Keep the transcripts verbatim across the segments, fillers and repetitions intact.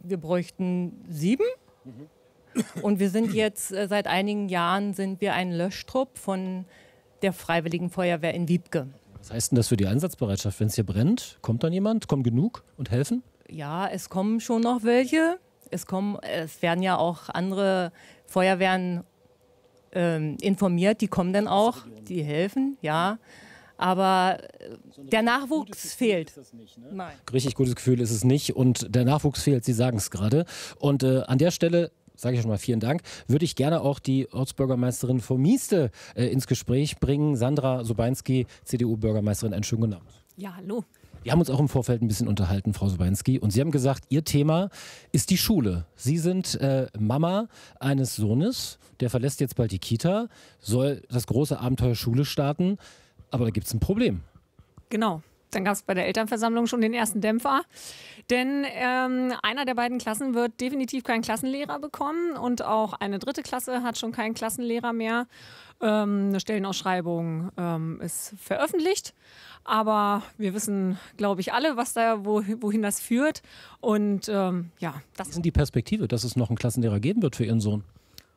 wir bräuchten sieben. Mhm. Und wir sind jetzt, äh, seit einigen Jahren sind wir ein Löschtrupp von der Freiwilligen Feuerwehr in Wiebke. Was heißt denn das für die Einsatzbereitschaft? Wenn es hier brennt, kommt dann jemand, kommen genug und helfen? Ja, es kommen schon noch welche. Es, kommen, es werden ja auch andere Feuerwehren ähm, informiert, die kommen dann auch, die helfen, ja. Aber der Nachwuchs fehlt. Nein. Richtig gutes Gefühl ist es nicht und der Nachwuchs fehlt, Sie sagen es gerade. Und äh, an der Stelle, sage ich schon mal vielen Dank, würde ich gerne auch die Ortsbürgermeisterin von Mieste äh, ins Gespräch bringen. Sandra Sobainski, C D U-Bürgermeisterin, einen schönen guten Abend. Ja, hallo. Wir haben uns auch im Vorfeld ein bisschen unterhalten, Frau Sobainski, und Sie haben gesagt, Ihr Thema ist die Schule. Sie sind äh, Mama eines Sohnes, der verlässt jetzt bald die Kita, soll das große Abenteuer Schule starten, aber da gibt es ein Problem. Genau. Dann gab es bei der Elternversammlung schon den ersten Dämpfer. Denn ähm, einer der beiden Klassen wird definitiv keinen Klassenlehrer bekommen und auch eine dritte Klasse hat schon keinen Klassenlehrer mehr. Ähm, eine Stellenausschreibung ähm, ist veröffentlicht, aber wir wissen, glaube ich, alle, was da, wo, wohin das führt. Und ähm, ja, das ist die Perspektive, dass es noch einen Klassenlehrer geben wird für Ihren Sohn.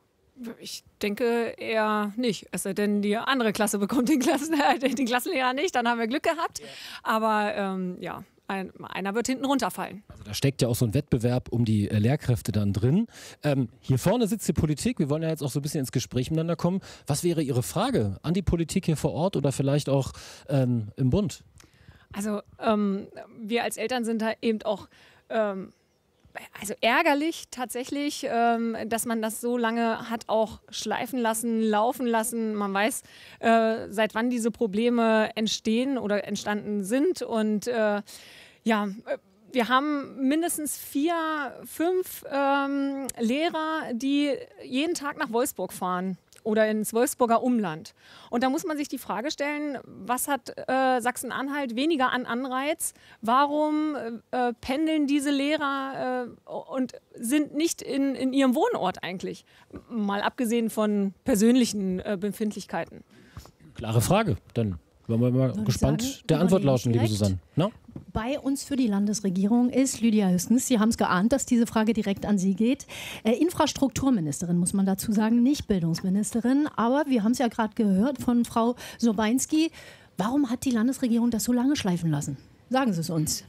Ich denke eher nicht. Es sei denn, die andere Klasse bekommt den, Klassen, äh, den Klassenlehrer nicht, dann haben wir Glück gehabt. Ja. Aber ähm, ja, ein, einer wird hinten runterfallen. Also da steckt ja auch so ein Wettbewerb um die äh, Lehrkräfte dann drin. Ähm, hier vorne sitzt die Politik. Wir wollen ja jetzt auch so ein bisschen ins Gespräch miteinander kommen. Was wäre Ihre Frage an die Politik hier vor Ort oder vielleicht auch ähm, im Bund? Also ähm, wir als Eltern sind da eben auch... Ähm, Also ärgerlich tatsächlich, ähm, dass man das so lange hat auch schleifen lassen, laufen lassen. Man weiß, äh, seit wann diese Probleme entstehen oder entstanden sind. Und äh, ja, wir haben mindestens vier, fünf ähm, Lehrer, die jeden Tag nach Wolfsburg fahren. Oder ins Wolfsburger Umland. Und da muss man sich die Frage stellen, was hat äh, Sachsen-Anhalt weniger an Anreiz? Warum äh, pendeln diese Lehrer äh, und sind nicht in, in ihrem Wohnort eigentlich? Mal abgesehen von persönlichen äh, Befindlichkeiten. Klare Frage, dann. Wollen wir mal Würde gespannt sagen, der Antwort lauschen, liebe Susanne. No? Bei uns für die Landesregierung ist Lydia Hüskens. Sie haben es geahnt, dass diese Frage direkt an Sie geht. Äh, Infrastrukturministerin, muss man dazu sagen, nicht Bildungsministerin. Aber wir haben es ja gerade gehört von Frau Sobainski. Warum hat die Landesregierung das so lange schleifen lassen? Sagen Sie es uns.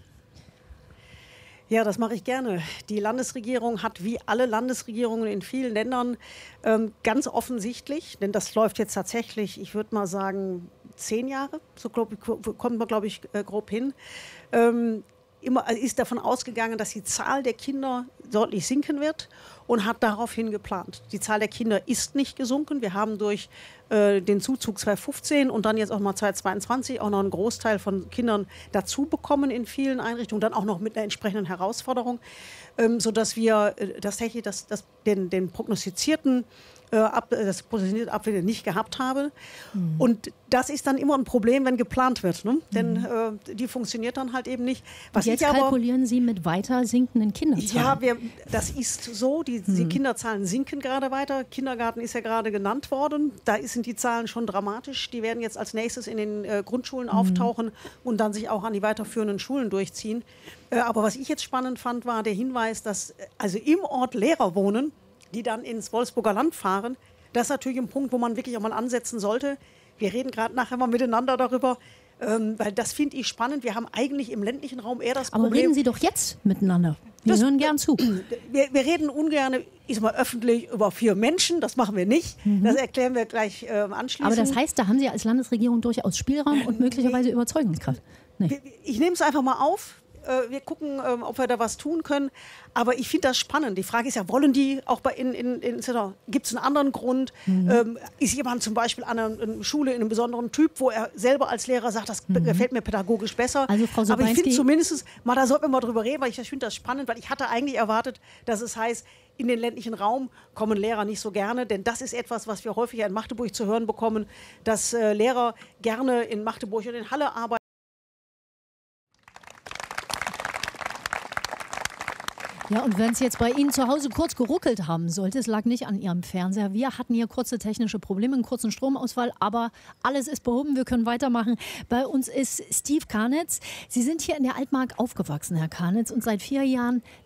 Ja, das mache ich gerne. Die Landesregierung hat wie alle Landesregierungen in vielen Ländern ähm, ganz offensichtlich, denn das läuft jetzt tatsächlich, ich würde mal sagen, zehn Jahre, so glaub, kommt man, glaube ich, äh, grob hin, ähm, immer, also ist davon ausgegangen, dass die Zahl der Kinder deutlich sinken wird und hat daraufhin geplant. Die Zahl der Kinder ist nicht gesunken. Wir haben durch äh, den Zuzug zweitausendfünfzehn und dann jetzt auch mal zweitausendzweiundzwanzig auch noch einen Großteil von Kindern dazu bekommen in vielen Einrichtungen, dann auch noch mit einer entsprechenden Herausforderung, ähm, sodass wir äh, tatsächlich das, das, den, den prognostizierten äh, ab, das prognostisierte Abwende nicht gehabt haben. Mhm. Und das ist dann immer ein Problem, wenn geplant wird. Ne? Mhm. Denn äh, die funktioniert dann halt eben nicht. Was jetzt ich aber, kalkulieren Sie mit weiter sinkenden Kinderzahlen? Ja, wir, das ist so. Die, mhm. die Kinderzahlen sinken gerade weiter. Kindergarten ist ja gerade genannt worden. Da sind die Zahlen schon dramatisch. Die werden jetzt als nächstes in den äh, Grundschulen mhm. auftauchen und dann sich auch an die weiterführenden Schulen durchziehen. Äh, aber was ich jetzt spannend fand, war der Hinweis, dass also im Ort Lehrer wohnen, die dann ins Wolfsburger Land fahren. Das ist natürlich ein Punkt, wo man wirklich auch mal ansetzen sollte. Wir reden gerade nachher mal miteinander darüber, ähm, weil das finde ich spannend. Wir haben eigentlich im ländlichen Raum eher das Aber Problem... reden Sie doch jetzt miteinander. Wir das, hören gern zu. Wir, wir reden ungern, ist mal öffentlich, über vier Menschen. Das machen wir nicht. Mhm. Das erklären wir gleich äh, anschließend. Aber das heißt, da haben Sie als Landesregierung durchaus Spielraum und möglicherweise Überzeugungskraft. Nee. Ich nehme es einfach mal auf. Wir gucken, ob wir da was tun können. Aber ich finde das spannend. Die Frage ist ja, wollen die auch bei in, in, in gibt es einen anderen Grund? Mhm. Ähm, ist jemand zum Beispiel an einer, einer Schule in einem besonderen Typ, wo er selber als Lehrer sagt, das mhm. gefällt mir pädagogisch besser. Also Frau Aber ich finde zumindest, mal da sollten wir mal drüber reden, weil ich finde das spannend, weil ich hatte eigentlich erwartet, dass es heißt, in den ländlichen Raum kommen Lehrer nicht so gerne, denn das ist etwas, was wir häufig in Magdeburg zu hören bekommen, dass äh, Lehrer gerne in Magdeburg und in Halle arbeiten. Ja, und wenn es jetzt bei Ihnen zu Hause kurz geruckelt haben sollte, es lag nicht an Ihrem Fernseher. Wir hatten hier kurze technische Probleme, einen kurzen Stromausfall, aber alles ist behoben, wir können weitermachen. Bei uns ist Steve Karnitz. Sie sind hier in der Altmark aufgewachsen, Herr Karnitz, und seit vier Jahren